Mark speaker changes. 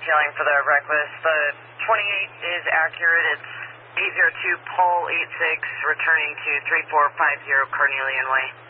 Speaker 1: detailing for the reckless. The 28 is accurate. It's 802 Pole 86, returning to 3450 Carnelian Way.